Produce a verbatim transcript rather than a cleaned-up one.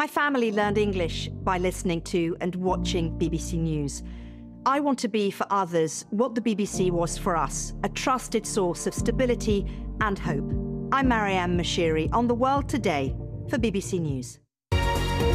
My family learned English by listening to and watching B B C News. I want to be for others what the B B C was for us, a trusted source of stability and hope. I'm Marianne Mashiri on The World Today for B B C News.